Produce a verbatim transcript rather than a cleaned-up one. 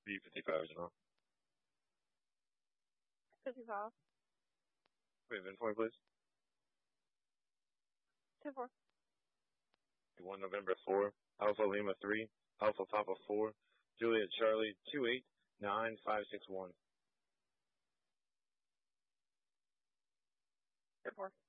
B fifty-five as well. fifty-five. Wait, VIN for me, please. ten four. one November four, Alpha Lima three, Alpha Papa four, Juliet Charlie two eight nine five six one. ten four.